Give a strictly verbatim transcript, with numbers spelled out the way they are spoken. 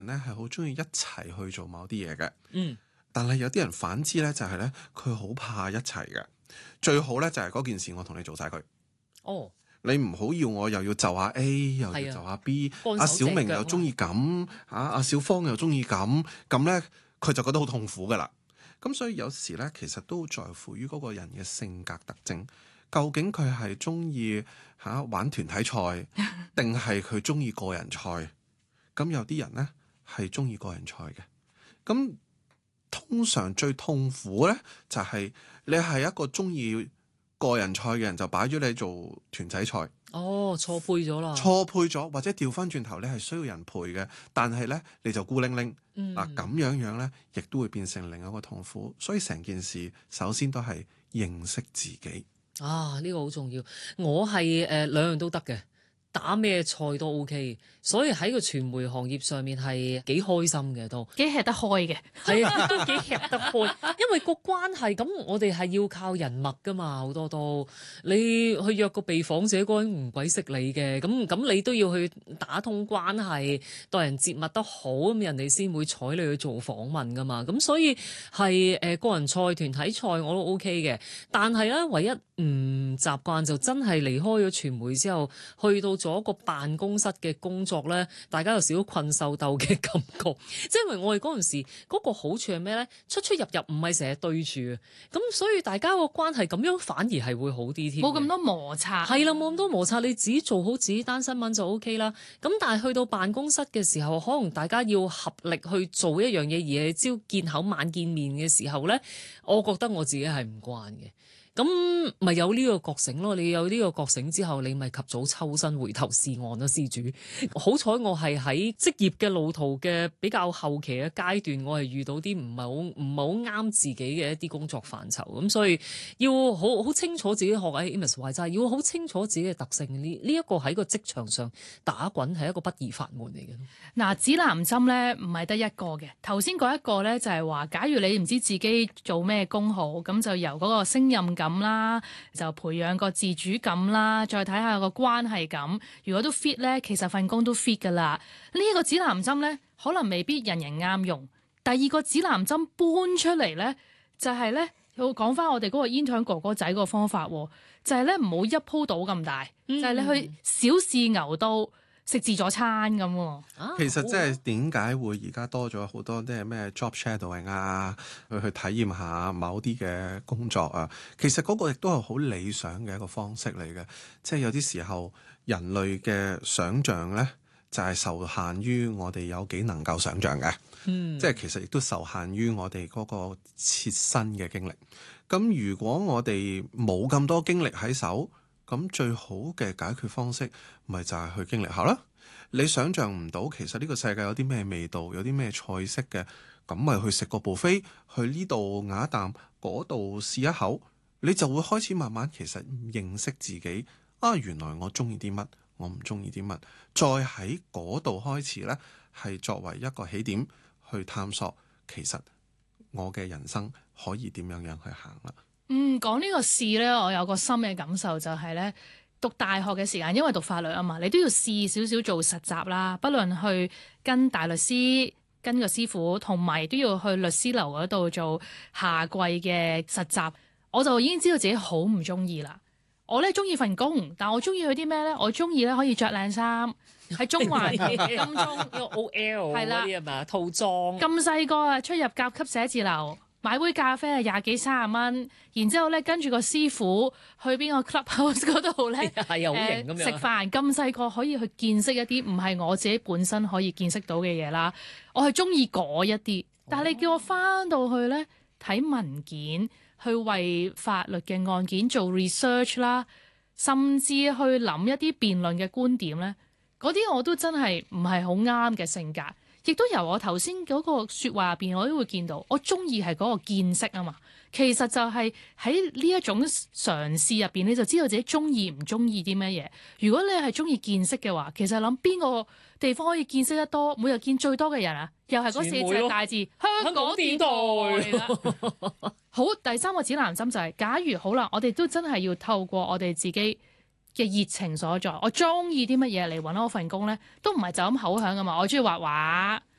咧係好中意一齊去做某啲嘢嘅， 嗯， 但係有啲人反之咧就係咧佢好怕一齊嘅，最好咧就係嗰件事我同你做晒佢。 哦， 你唔好要我又要就下 A 又要就下 B， 阿小明又中意咁，嚇阿小芳又中意咁，咁咧佢就覺得好痛苦噶啦。咁所以有時咧其實都在乎於嗰個人嘅性格特徵，究竟佢係中意嚇玩團體賽，定係佢中意個人賽？咁有啲人咧係中意個人賽嘅，咁通常最痛苦咧就係、是、你係一個中意個人賽嘅人，就擺咗你做團體賽。 哦，錯配咗啦， 錯配咗，或者調翻轉頭你係需要人陪嘅，但係咧你就孤零零， 嗯嗱咁樣樣咧，亦都會變成另一個痛苦。所以成件事首先都係認識自己。 啊，呢、這個好重要。我係誒、呃、兩樣都得嘅。打咩賽都 OK，所以喺個傳媒行業上面係幾開心嘅，都幾吃得開嘅， 係啊，都幾吃得開。因為個關係咁，我哋係要靠人脈噶嘛，好多都你去約個被訪者嗰個人唔鬼識你嘅，咁咁你都要去打通關係，待人接物得好，咁人哋先會睬你去做訪問噶嘛。咁所以係誒、呃、個人賽、團體賽我都 OK 嘅，但係咧唯一唔習慣就真係離開咗傳媒之後，去到做一個辦公室嘅工作咧，大家有少少困獸鬥嘅感覺。即係因為我哋嗰陣時嗰、嗰個好處係咩咧？出出入入唔係成日對住，咁所以大家個關係咁樣反而係會好啲添。 冇咁多摩擦。 係啦，冇咁多摩擦，你自己做好自己單新聞就 O K 啦。咁但係去到辦公室嘅時候，可能大家要合力去做一樣嘢，而係朝見口晚見面嘅時候咧，我覺得我自己係唔慣嘅。咁咪有呢個覺醒咯，你有呢個覺醒之後，你咪及早抽身回頭是岸啦，施主。好彩我係喺職業嘅路途嘅比較後期嘅階段，我係遇到啲唔係好唔係好啱自己嘅一啲工作範疇，咁所以要好好清楚自己學喺 Amos 話齋，要好清楚自己嘅特性。呢呢一個喺個職場上打滾係一個不二法門嚟嘅。 嗱，指南針咧唔係得一個嘅，頭先嗰一個咧就係話，假如你唔知自己做咩工好，咁就由嗰個勝任感啦，就培養個自主感啦，再睇下個關係感。如果都 fit 咧，其實份工都 fit 噶啦。呢、這、一個指南針咧，可能未必人人啱用。第二個指南針搬出嚟咧，就係咧要講翻我哋嗰個 intern 哥哥仔個方法，就係咧唔好一鋪倒咁大，嗯、就係你去小試牛刀。食自助餐咁喎、 啊， 其實即係點解會而家多咗好多啲咩 job shadowing 啊，去去體驗下某啲嘅工作啊。其實嗰個亦都係好理想嘅一個方式嚟嘅。即係有啲時候人類嘅想像咧，就係受限於我哋有幾能夠想像嘅。嗯，即係其實亦都受限於我哋嗰個切身嘅經歷。咁如果我哋冇咁多經歷喺手，咁最好嘅解決方式，咪就係去經歷下啦。你想象唔到，其實呢個世界有啲咩味道，有啲咩菜式嘅，咁咪去食個 buffet，去呢度咬一啖，嗰度試一口，你就會開始慢慢其實認識自己。啊，原來我中意啲乜，我唔中意啲乜，再喺嗰度開始呢，係作為一個起點去探索，其實我嘅人生可以點樣樣去行啦。 嗯，講呢個試咧，我有個深嘅感受就係咧，讀大學嘅時間，因為讀法律啊嘛，你都要試少少做實習啦，不論去跟大律師、跟個師傅，同埋都要去律師樓嗰度做夏季嘅實習，我就已經知道自己好唔中意啦。我咧中意份工，但我中意去啲咩咧？我中意咧可以着靚衫，喺中環金鐘呢個 O L 係啦， 嗰啲係嘛套裝。 咁細個啊，出入甲級寫字樓。買杯咖啡係廿幾三十蚊，然之後咧跟住個師傅去邊個 clubhouse 嗰度咧， 係啊，好型咁樣食飯。咁細個可以去見識一啲唔係我自己本身可以見識到嘅嘢啦。我係中意嗰一啲，但係你叫我翻到去咧睇文件，去為法律嘅案件做 research 啦，甚至去諗一啲辯論嘅觀點咧，嗰啲我都真係唔係好啱嘅性格。亦都由我頭先嗰個説話入邊，我都會見到，我中意係嗰個見識啊嘛。其實就係喺呢一種嘗試入邊，你就知道自己中意唔中意啲乜嘢。如果你係中意見識嘅話，其實諗邊個地方可以見識得多，每日見最多嘅人啊，又係嗰四隻大字香港電台啦。好，第三個指南針就係、是，假如好啦，我哋都真係要透過我哋自己嘅熱情所在，我中意啲乜嘢嚟揾我份工咧，都唔係就咁口響噶嘛。我中意畫畫，